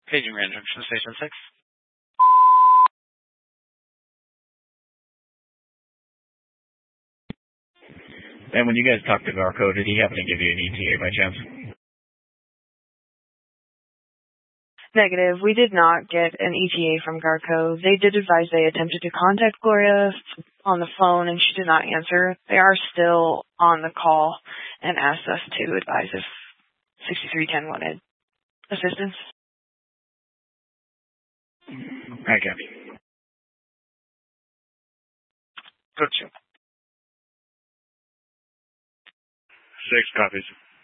Paging Grand Junction Station 6. And when you guys talked to Garco, did he happen to give you an ETA by chance? Negative. We did not get an ETA from Garco. They did advise they attempted to contact Gloria on the phone, and she did not answer. They are still on the call and asked us to advise if 6310 wanted assistance. I copy. Good job. 6 copies.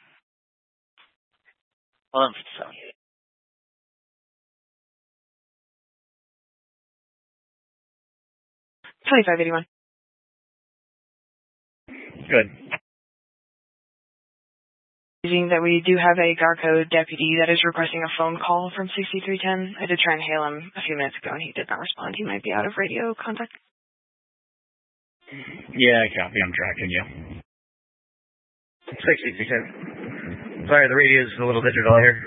1157. $25.81. Good. That we do have a Garco deputy that is requesting a phone call from 6310. I did try and hail him a few minutes ago, and he did not respond. He might be out of radio contact. Yeah, I copy. I'm tracking you. 6310. Sorry, the radio is a little digital here.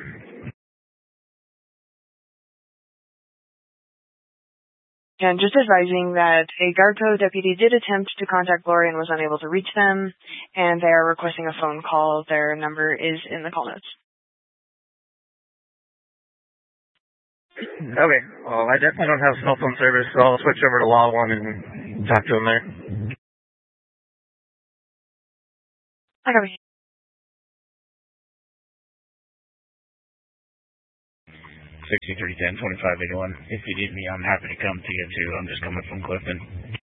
And just advising that a Garco deputy did attempt to contact Gloria and was unable to reach them, and they are requesting a phone call. Their number is in the call notes. Okay. Well, I definitely don't have cell phone service, so I'll switch over to Law 1 and talk to him there. I copy. 6310, 2581. If you need me, I'm happy to come to you too. I'm just coming from Clifton.